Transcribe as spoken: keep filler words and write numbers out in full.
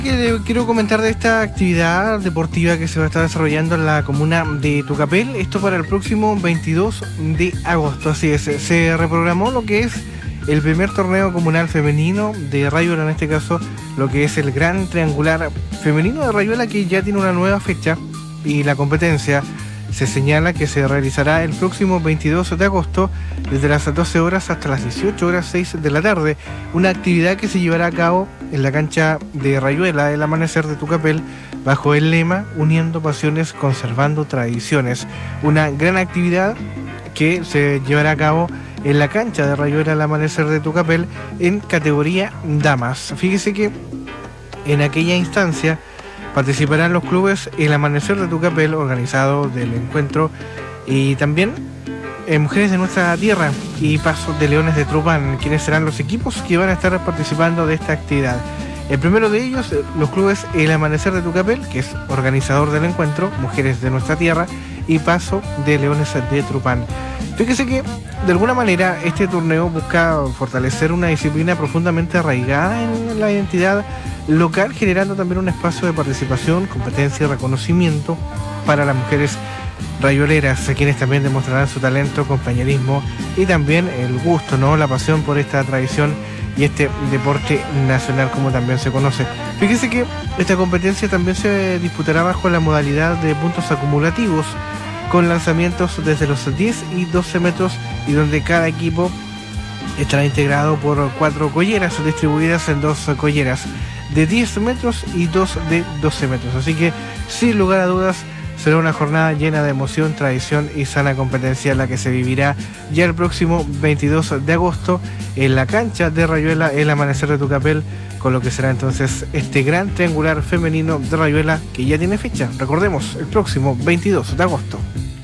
Que quiero comentar de esta actividad deportiva que se va a estar desarrollando en la comuna de Tucapel, esto para el próximo veintidós de agosto, así es, se reprogramó lo que es el primer torneo comunal femenino de Rayuela, en este caso lo que es el Gran Triangular Femenino de Rayuela, que ya tiene una nueva fecha y la competencia se señala que se realizará el próximo veintidós de agosto desde las doce horas hasta las dieciocho horas seis de la tarde, una actividad que se llevará a cabo en la cancha de Rayuela, el amanecer de Tucapel, bajo el lema Uniendo Pasiones, Conservando Tradiciones, una gran actividad que se llevará a cabo en la cancha de Rayuela, el amanecer de Tucapel, en categoría damas. Fíjese que en aquella instancia participarán los clubes El Amanecer de Tucapel, organizado del encuentro, y también eh, Mujeres de Nuestra Tierra y Paso de Leones de Trupán, quienes serán los equipos que van a estar participando de esta actividad. El primero de ellos, los clubes El Amanecer de Tucapel, que es organizador del encuentro, Mujeres de Nuestra Tierra y Paso de Leones de Trupán. Fíjese que de alguna manera este torneo busca fortalecer una disciplina profundamente arraigada en la identidad local, generando también un espacio de participación, competencia y reconocimiento para las mujeres rayueleras, a quienes también demostrarán su talento, compañerismo y también el gusto, ¿no?, la pasión por esta tradición y este deporte nacional, como también se conoce. Fíjese que esta competencia también se disputará bajo la modalidad de puntos acumulativos, con lanzamientos desde los diez y doce metros, y donde cada equipo estará integrado por cuatro colleras distribuidas en dos colleras de diez metros y dos de doce metros. Así que, sin lugar a dudas, será una jornada llena de emoción, tradición y sana competencia, la que se vivirá ya el próximo veintidós de agosto en la cancha de Rayuela, el Amanecer de Tucapel, con lo que será entonces este Gran Triangular Femenino de Rayuela, que ya tiene fecha, recordemos, el próximo veintidós de agosto.